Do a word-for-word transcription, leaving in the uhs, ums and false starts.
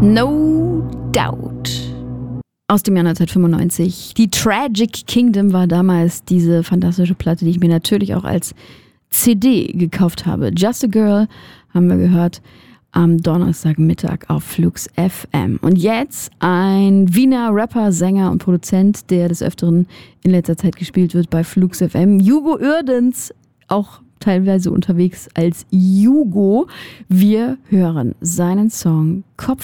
No Doubt. Aus dem Jahr neunzehnhundertfünfundneunzig. Die Tragic Kingdom war damals diese fantastische Platte, die ich mir natürlich auch als C D gekauft habe. Just a Girl haben wir gehört am Donnerstagmittag auf Flux F M. Und jetzt ein Wiener Rapper, Sänger und Produzent, der des Öfteren in letzter Zeit gespielt wird bei Flux F M. Hugo Uerdens, auch teilweise unterwegs als Jugo. Wir hören seinen Song Kopf